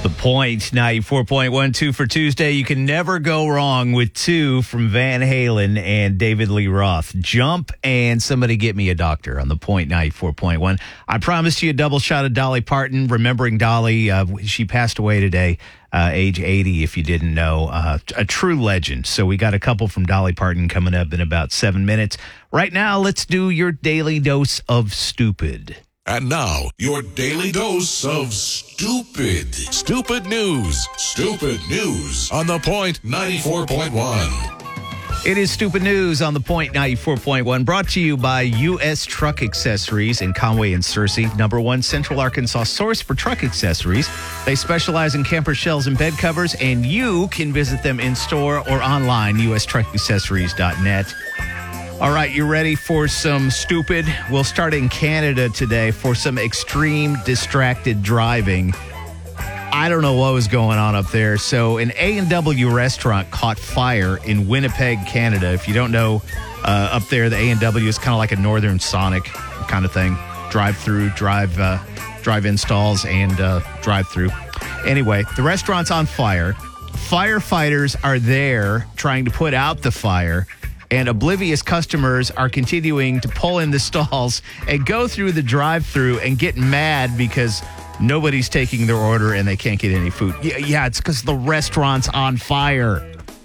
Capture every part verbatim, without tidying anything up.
The Point, ninety-four point one, two for Tuesday. You can never go wrong with two from Van Halen and David Lee Roth. Jump and Somebody Get Me a Doctor on The Point, ninety-four point one. I promised you a double shot of Dolly Parton. Remembering Dolly, uh, she passed away today, uh, age eighty, if you didn't know. Uh, a true legend. So we got a couple from Dolly Parton coming up in about seven minutes. Right now, let's do your daily dose of stupid. And now, your daily dose of stupid. Stupid news. Stupid news on The Point ninety-four point one. It is Stupid News on The Point ninety-four point one, brought to you by U S Truck Accessories in Conway and Searcy, number one Central Arkansas source for truck accessories. They specialize in camper shells and bed covers, and you can visit them in store or online, u s truck accessories dot net. All right, you ready for some stupid? We'll start in Canada today for some extreme distracted driving. I don't know what was going on up there. So an A and W restaurant caught fire in Winnipeg, Canada. If you don't know, uh, up there, the A and W is kind of like a Northern Sonic kind of thing. Drive-through, drive, uh, drive-in stalls, and uh, drive-through. Anyway, the restaurant's on fire. Firefighters are there trying to put out the fire. And oblivious customers are continuing to pull in the stalls and go through the drive-thru and get mad because nobody's taking their order and they can't get any food. Yeah, yeah it's because the restaurant's on fire.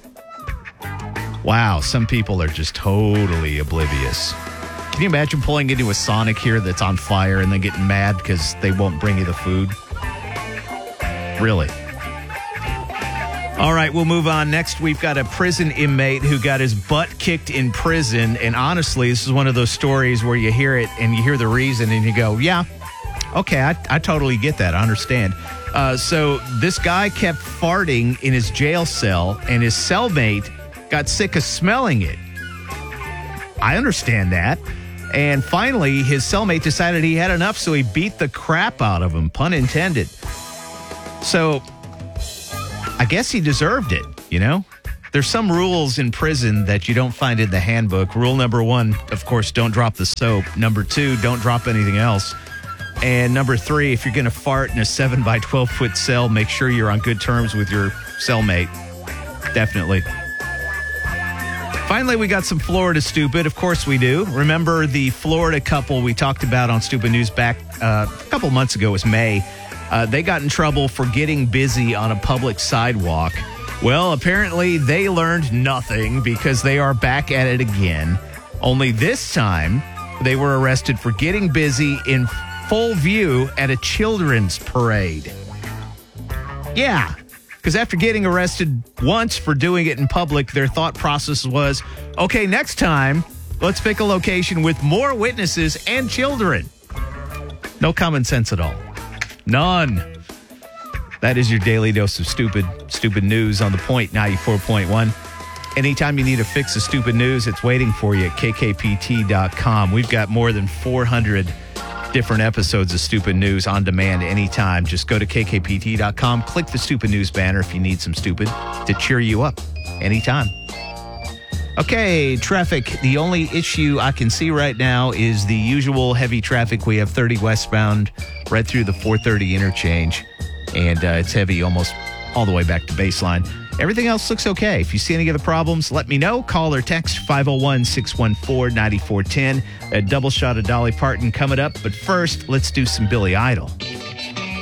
Wow, some people are just totally oblivious. Can you imagine pulling into a Sonic here that's on fire and then getting mad because they won't bring you the food? Really? All right, we'll move on. Next, we've got a prison inmate who got his butt kicked in prison. And honestly, this is one of those stories where you hear it and you hear the reason and you go, yeah, okay, I, I totally get that. I understand. Uh, so this guy kept farting in his jail cell and his cellmate got sick of smelling it. I understand that. And finally, his cellmate decided he had enough, so he beat the crap out of him, pun intended. So I guess he deserved it, you know? There's some rules in prison that you don't find in the handbook. Rule number one, of course, don't drop the soap. Number two, don't drop anything else. And number three, if you're going to fart in a seven by twelve foot cell, make sure you're on good terms with your cellmate. Definitely. Finally, we got some Florida stupid. Of course we do. Remember the Florida couple we talked about on Stupid News back uh, a couple months ago? It was May. Uh, they got in trouble for getting busy on a public sidewalk. Well, apparently they learned nothing because they are back at it again. Only this time, they were arrested for getting busy in full view at a children's parade. Yeah, because after getting arrested once for doing it in public, their thought process was, okay, next time, let's pick a location with more witnesses and children. No common sense at all. None. That is your daily dose of stupid, stupid news on The Point ninety-four point one. Anytime you need a fix of stupid news, it's waiting for you at k k p t dot com. We've got more than four hundred different episodes of stupid news on demand anytime. Just go to k k p t dot com, click the stupid news banner if you need some stupid to cheer you up anytime. Okay, traffic. The only issue I can see right now is the usual heavy traffic. We have thirty westbound right through the four thirty interchange, and uh, it's heavy almost all the way back to baseline. Everything else looks okay. If you see any of the problems, let me know. Call or text five oh one, six one four, nine four one oh. A double shot of Dolly Parton coming up. But first, let's do some Billy Idol.